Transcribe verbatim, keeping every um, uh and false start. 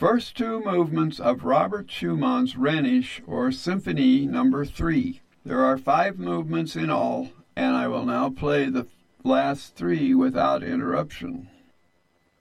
First two movements of Robert Schumann's Rhenish, or Symphony Number Three. There are five movements in all, and I will now play the last three without interruption.